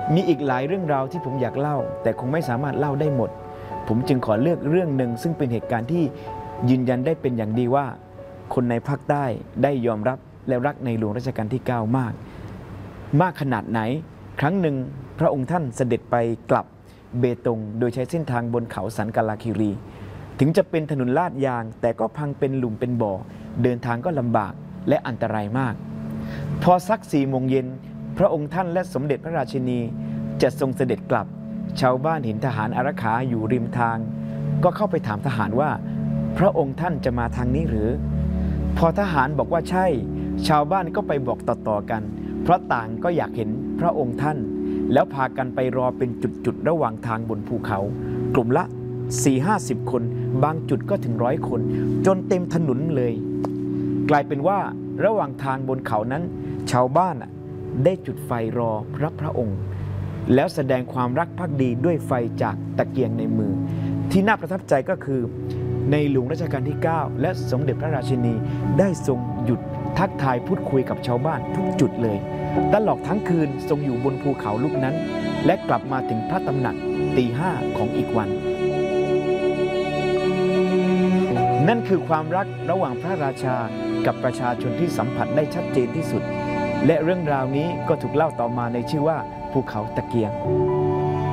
มีอีกหลายเรื่องราวที่ผมอยากเล่าแต่คงไม่สามารถเล่าได้หมดผมจึงขอเลือกเรื่องหนึ่งซึ่งเป็นเหตุการณ์ที่ยืนยันได้เป็นอย่างดีว่าคนในภาคใต้ได้ยอมรับและรักในหลวงรัชกาลที่ 9 มากขนาดไหนครั้งหนึ่งพระองค์ท่านเสด็จไปกลับเบตงโดยใช้เส้นทางบนเขาสันกาลาคีรีถึงจะเป็นถนนลาดยางแต่ก็พังเป็นหลุมเป็นบ่อเดินทางก็ลำบากและอันตรายมากพอสัก4 โมงเย็นพระองค์ท่านและสมเด็จพระราชินีจะทรงเสด็จกลับชาวบ้านเห็นทหารอารักขาอยู่ริมทางก็เข้าไปถามทหารว่าพระองค์ท่านจะมาทางนี้หรือพอทหารบอกว่าใช่ชาวบ้านก็ไปบอกต่อๆกันเพราะต่างก็อยากเห็นพระองค์ท่านแล้วพากันไปรอเป็นจุดๆระหว่างทางบนภูเขากลุ่มละ 40-50 คนบางจุดก็ถึง100 คนจนเต็มถนนเลยกลายเป็นว่าระหว่างทางบนเขานั้นชาวบ้านได้จุดไฟรอพระองค์แล้วแสดงความรักภักดีด้วยไฟจากตะเกียงในมือที่น่าประทับใจก็คือในหลวงรัชกาลที่ 9 และสมเด็จพระราชินีได้ทรงหยุดทักทายพูดคุยกับชาวบ้านทุกจุดเลยตลอดทั้งคืนทรงอยู่บนภูเขาลูกนั้นและกลับมาถึงพระตำหนักตี 5ของอีกวันนั่นคือความรักระหว่างพระราชากับประชาชนที่สัมผัสได้ชัดเจนที่สุดและเรื่องราวนี้ก็ถูกเล่าต่อมาในชื่อว่าภูเขาตะเกียง